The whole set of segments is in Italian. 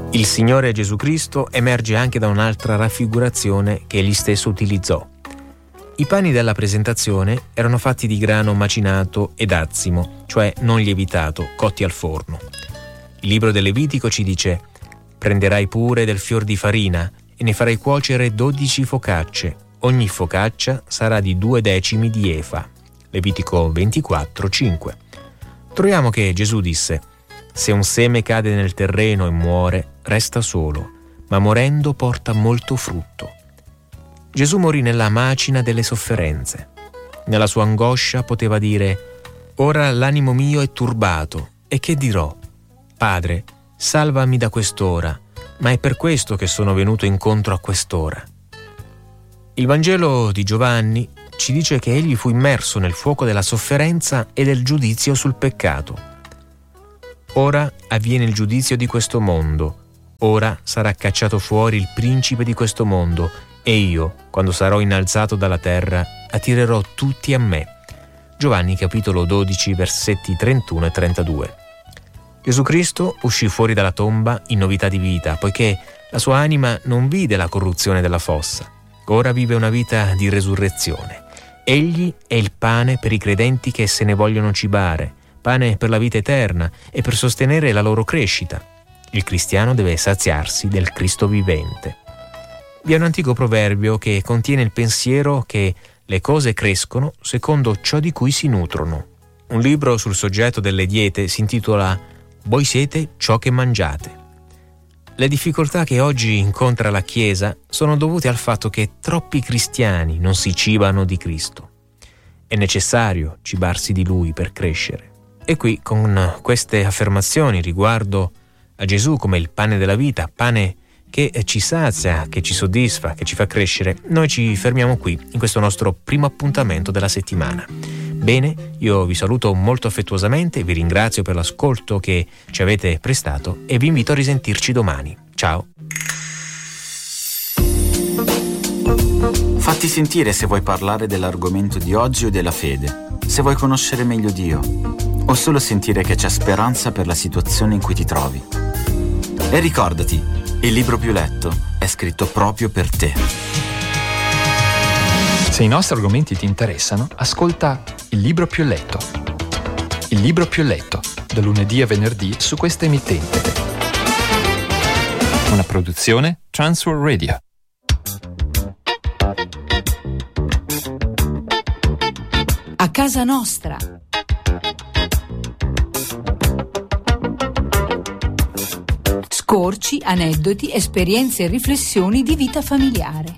Il Signore Gesù Cristo emerge anche da un'altra raffigurazione che egli stesso utilizzò. I pani della presentazione erano fatti di grano macinato ed azzimo, cioè non lievitato, cotti al forno. Il libro del Levitico ci dice: «Prenderai pure del fior di farina e ne farai cuocere 12 focacce. Ogni focaccia sarà di 2 decimi di efa». Levitico 24:5. Troviamo che Gesù disse: «Se un seme cade nel terreno e muore, resta solo, ma morendo porta molto frutto». Gesù morì nella macina delle sofferenze. Nella sua angoscia poteva dire: «Ora l'animo mio è turbato, e che dirò? Padre, salvami da quest'ora, ma è per questo che sono venuto incontro a quest'ora». Il Vangelo di Giovanni ci dice che egli fu immerso nel fuoco della sofferenza e del giudizio sul peccato. Ora avviene il giudizio di questo mondo, ora sarà cacciato fuori il principe di questo mondo, e io, quando sarò innalzato dalla terra, attirerò tutti a me. Giovanni capitolo 12, versetti 31 e 32. Gesù Cristo uscì fuori dalla tomba in novità di vita, poiché la sua anima non vide la corruzione della fossa. Ora vive una vita di resurrezione. Egli è il pane per i credenti che se ne vogliono cibare, pane per la vita eterna e per sostenere la loro crescita. Il cristiano deve saziarsi del Cristo vivente. Vi è un antico proverbio che contiene il pensiero che le cose crescono secondo ciò di cui si nutrono. Un libro sul soggetto delle diete si intitola «Voi siete ciò che mangiate». Le difficoltà che oggi incontra la Chiesa sono dovute al fatto che troppi cristiani non si cibano di Cristo. È necessario cibarsi di Lui per crescere. E qui, con queste affermazioni riguardo a Gesù come il pane della vita, pane che ci sazia, che ci soddisfa, che ci fa crescere, noi ci fermiamo qui in questo nostro primo appuntamento della settimana. Bene, io vi saluto molto affettuosamente, vi ringrazio per l'ascolto che ci avete prestato e vi invito a risentirci domani. Ciao! Fatti sentire se vuoi parlare dell'argomento di oggi o della fede, se vuoi conoscere meglio Dio, o solo sentire che c'è speranza per la situazione in cui ti trovi. E ricordati, il libro più letto è scritto proprio per te. Se i nostri argomenti ti interessano, ascolta Il libro più letto. Il libro più letto, da lunedì a venerdì su questa emittente. Una produzione Transworld Radio. A casa nostra. Scorci, aneddoti, esperienze e riflessioni di vita familiare.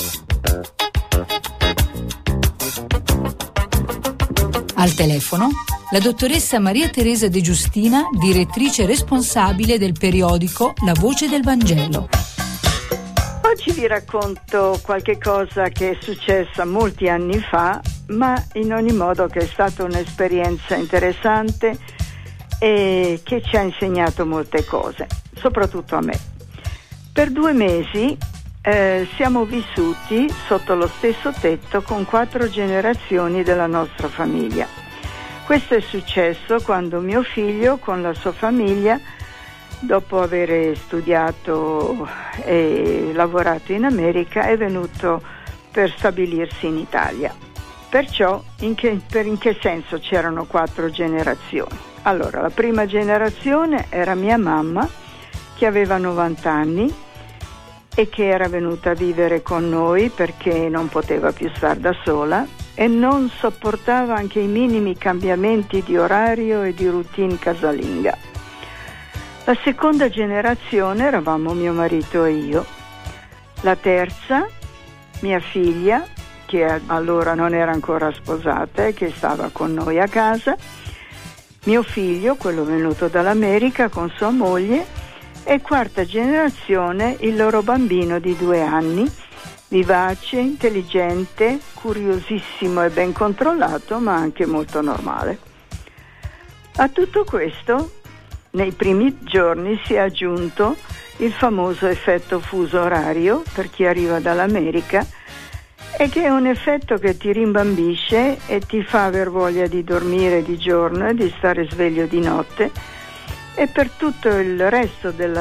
Al telefono la dottoressa Maria Teresa De Giustina, direttrice responsabile del periodico La Voce del Vangelo. Oggi vi racconto qualche cosa che è successa molti anni fa, ma in ogni modo che è stata un'esperienza interessante e che ci ha insegnato molte cose, soprattutto a me. Per 2 mesi siamo vissuti sotto lo stesso tetto con 4 generazioni della nostra famiglia. Questo è successo quando mio figlio con la sua famiglia, dopo aver studiato e lavorato in America, è venuto per stabilirsi in Italia. Perciò in che senso c'erano 4 generazioni? Allora, la prima generazione era mia mamma, che aveva 90 anni e che era venuta a vivere con noi perché non poteva più star da sola e non sopportava anche i minimi cambiamenti di orario e di routine casalinga. La seconda generazione eravamo mio marito e io. La terza, mia figlia, che allora non era ancora sposata e che stava con noi a casa, mio figlio, quello venuto dall'America con sua moglie, e quarta generazione il loro bambino di 2 anni, vivace, intelligente, curiosissimo e ben controllato, ma anche molto normale. A tutto questo, nei primi giorni si è aggiunto il famoso effetto fuso orario per chi arriva dall'America, e che è un effetto che ti rimbambisce e ti fa aver voglia di dormire di giorno e di stare sveglio di notte, e per tutto il resto della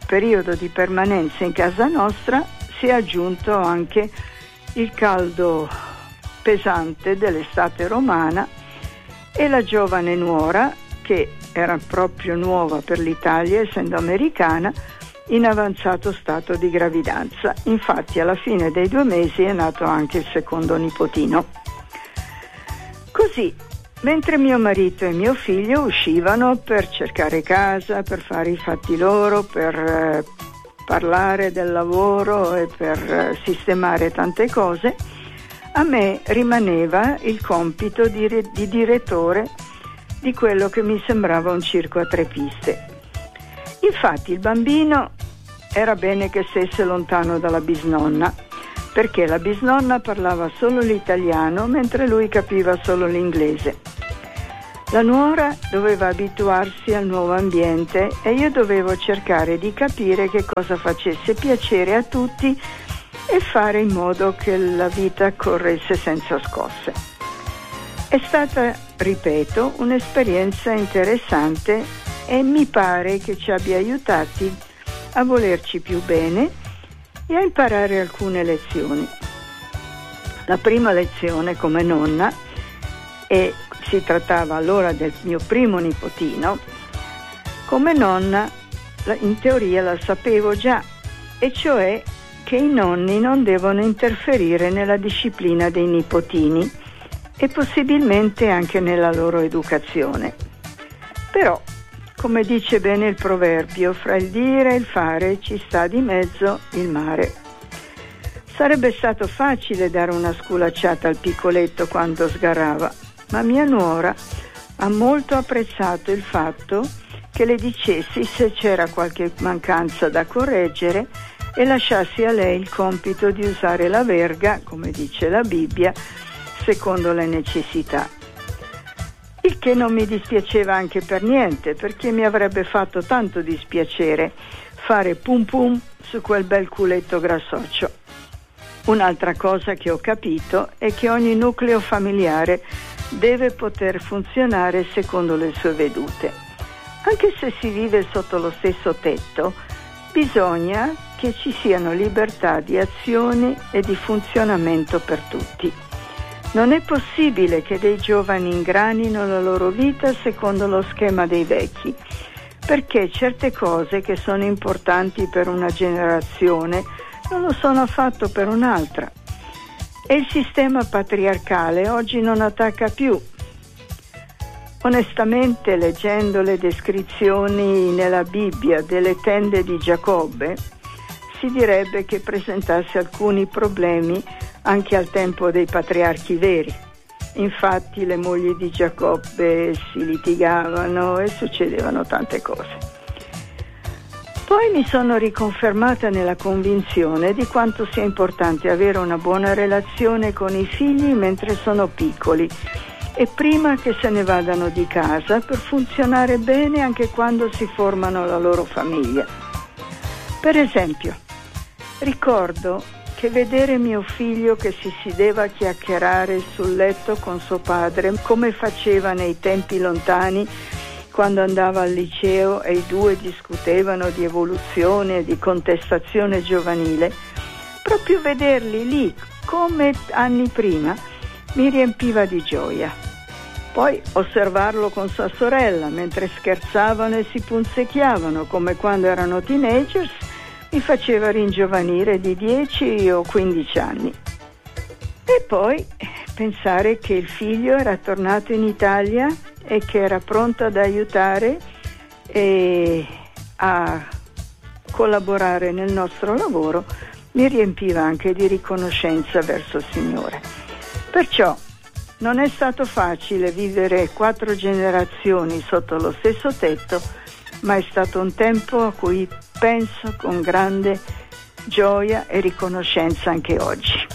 periodo di permanenza in casa nostra si è aggiunto anche il caldo pesante dell'estate romana e la giovane nuora, che era proprio nuova per l'Italia essendo americana, in avanzato stato di gravidanza. Infatti alla fine dei 2 mesi è nato anche il secondo nipotino. Così, mentre mio marito e mio figlio uscivano per cercare casa, per fare i fatti loro, per parlare del lavoro e per sistemare tante cose, a me rimaneva il compito di direttore di quello che mi sembrava un circo a 3 piste. Infatti il bambino era bene che stesse lontano dalla bisnonna, perché la bisnonna parlava solo l'italiano mentre lui capiva solo l'inglese. La nuora doveva abituarsi al nuovo ambiente e io dovevo cercare di capire che cosa facesse piacere a tutti e fare in modo che la vita corresse senza scosse. È stata, ripeto, un'esperienza interessante e mi pare che ci abbia aiutati a volerci più bene e a imparare alcune lezioni. La prima lezione come nonna, e si trattava allora del mio primo nipotino, come nonna in teoria la sapevo già, e cioè che i nonni non devono interferire nella disciplina dei nipotini e possibilmente anche nella loro educazione. Però, come dice bene il proverbio, fra il dire e il fare ci sta di mezzo il mare. Sarebbe stato facile dare una sculacciata al piccoletto quando sgarrava, ma mia nuora ha molto apprezzato il fatto che le dicessi se c'era qualche mancanza da correggere e lasciassi a lei il compito di usare la verga, come dice la Bibbia, secondo le necessità. Il che non mi dispiaceva anche per niente, perché mi avrebbe fatto tanto dispiacere fare pum pum su quel bel culetto grassoccio. Un'altra cosa che ho capito è che ogni nucleo familiare deve poter funzionare secondo le sue vedute. Anche se si vive sotto lo stesso tetto, bisogna che ci siano libertà di azione e di funzionamento per tutti. Non è possibile che dei giovani ingranino la loro vita secondo lo schema dei vecchi, perché certe cose che sono importanti per una generazione non lo sono affatto per un'altra. E il sistema patriarcale oggi non attacca più. Onestamente, leggendo le descrizioni nella Bibbia delle tende di Giacobbe, si direbbe che presentasse alcuni problemi anche al tempo dei patriarchi veri. Infatti le mogli di Giacobbe si litigavano e succedevano tante cose. Poi mi sono riconfermata nella convinzione di quanto sia importante avere una buona relazione con i figli mentre sono piccoli e prima che se ne vadano di casa, per funzionare bene anche quando si formano la loro famiglia. Per esempio, ricordo che vedere mio figlio che si sedeva a chiacchierare sul letto con suo padre, come faceva nei tempi lontani quando andava al liceo e i due discutevano di evoluzione e di contestazione giovanile, proprio vederli lì come anni prima mi riempiva di gioia. Poi osservarlo con sua sorella mentre scherzavano e si punzecchiavano come quando erano teenagers mi faceva ringiovanire di 10 o 15 anni. E poi pensare che il figlio era tornato in Italia e che era pronto ad aiutare e a collaborare nel nostro lavoro mi riempiva anche di riconoscenza verso il Signore. Perciò non è stato facile vivere 4 generazioni sotto lo stesso tetto, ma è stato un tempo a cui penso con grande gioia e riconoscenza anche oggi.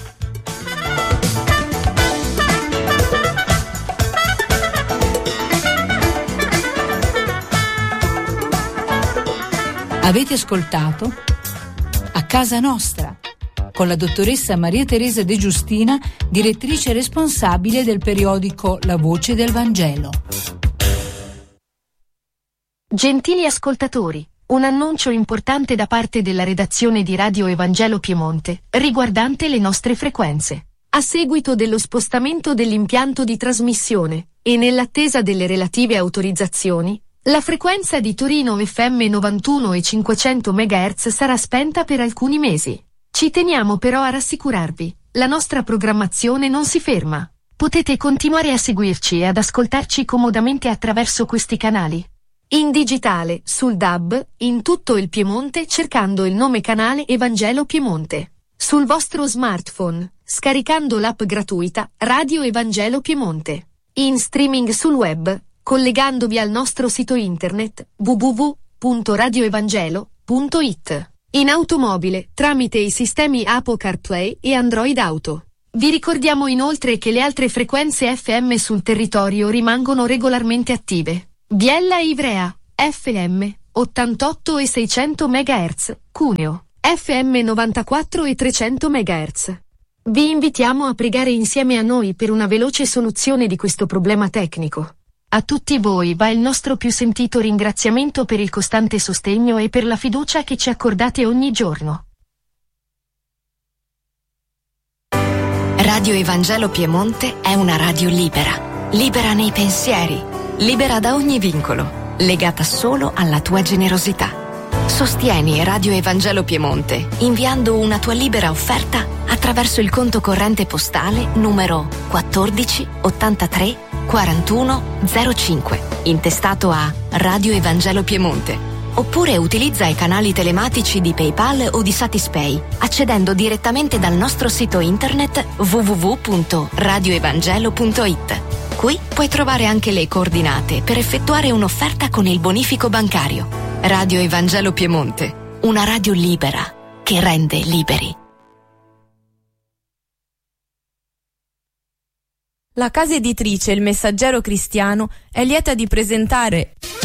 Avete ascoltato A Casa Nostra con la dottoressa Maria Teresa De Giustina, direttrice responsabile del periodico La Voce del Vangelo. Gentili ascoltatori, Un annuncio importante da parte della redazione di Radio Evangelo Piemonte, riguardante le nostre frequenze. A seguito dello spostamento dell'impianto di trasmissione, e nell'attesa delle relative autorizzazioni, la frequenza di Torino FM 91 e 500 MHz sarà spenta per alcuni mesi. Ci teniamo però a rassicurarvi, la nostra programmazione non si ferma. Potete continuare a seguirci e ad ascoltarci comodamente attraverso questi canali. In digitale, sul DAB, in tutto il Piemonte cercando il nome canale Evangelo Piemonte. Sul vostro smartphone, scaricando l'app gratuita Radio Evangelo Piemonte. In streaming sul web, collegandovi al nostro sito internet www.radioevangelo.it. In automobile, tramite i sistemi Apple CarPlay e Android Auto. Vi ricordiamo inoltre che le altre frequenze FM sul territorio rimangono regolarmente attive. Biella Ivrea, FM, 88 e 600 MHz, Cuneo, FM 94 e 300 MHz. Vi invitiamo a pregare insieme a noi per una veloce soluzione di questo problema tecnico. A tutti voi va il nostro più sentito ringraziamento per il costante sostegno e per la fiducia che ci accordate ogni giorno. Radio Evangelo Piemonte è una radio libera, libera nei pensieri, libera da ogni vincolo, legata solo alla tua generosità. Sostieni Radio Evangelo Piemonte inviando una tua libera offerta attraverso il conto corrente postale numero 14 83 41 05, intestato a Radio Evangelo Piemonte. Oppure utilizza i canali telematici di PayPal o di Satispay, accedendo direttamente dal nostro sito internet www.radioevangelo.it. Qui puoi trovare anche le coordinate per effettuare un'offerta con il bonifico bancario. Radio Evangelo Piemonte, una radio libera che rende liberi. La casa editrice Il Messaggero Cristiano è lieta di presentare